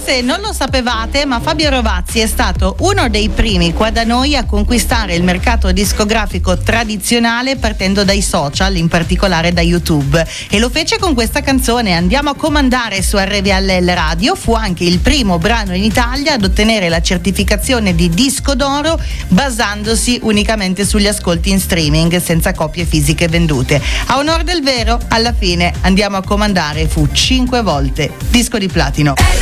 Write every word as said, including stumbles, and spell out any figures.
Forse non lo sapevate, ma Fabio Rovazzi è stato uno dei primi qua da noi a conquistare il mercato discografico tradizionale partendo dai social, in particolare da YouTube, e lo fece con questa canzone Andiamo a comandare su R V L L Radio. Fu anche il primo brano in Italia ad ottenere la certificazione di disco d'oro basandosi unicamente sugli ascolti in streaming senza copie fisiche vendute. A onor del vero, alla fine Andiamo a comandare fu cinque volte disco di platino.